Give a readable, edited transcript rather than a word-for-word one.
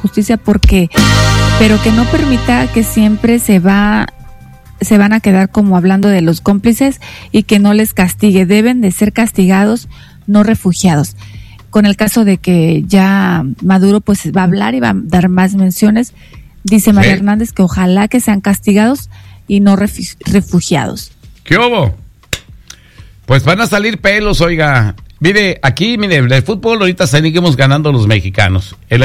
justicia pero que no permita que siempre se van a quedar como hablando de los cómplices y que no les castigue. Deben de ser castigados, no refugiados. Con el caso de que ya Maduro pues va a hablar y va a dar más menciones, dice María Hernández que ojalá que sean castigados y no refugiados. ¿Qué hubo? Pues van a salir pelos, oiga. Mire, aquí, el fútbol ahorita seguimos ganando los mexicanos.